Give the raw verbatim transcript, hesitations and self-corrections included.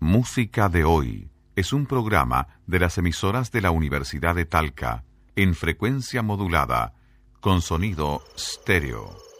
Música de Hoy es un programa de las emisoras de la Universidad de Talca en frecuencia modulada con sonido estéreo.